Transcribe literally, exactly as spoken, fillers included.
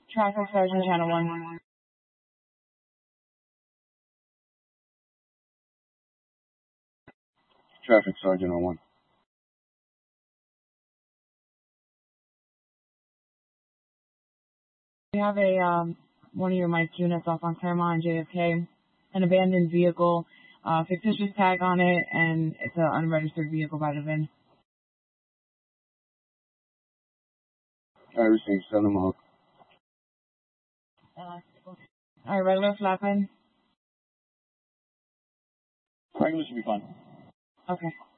Traffic Sergeant Channel one. Traffic Sergeant on one. We have a um, one of your Mike units off on Claremont and J F K, an abandoned vehicle, uh, fictitious tag on it, and it's an unregistered vehicle by the V I N. I received. Send them out. Uh, all right, regular flatpen. Regular should be fine. Okay.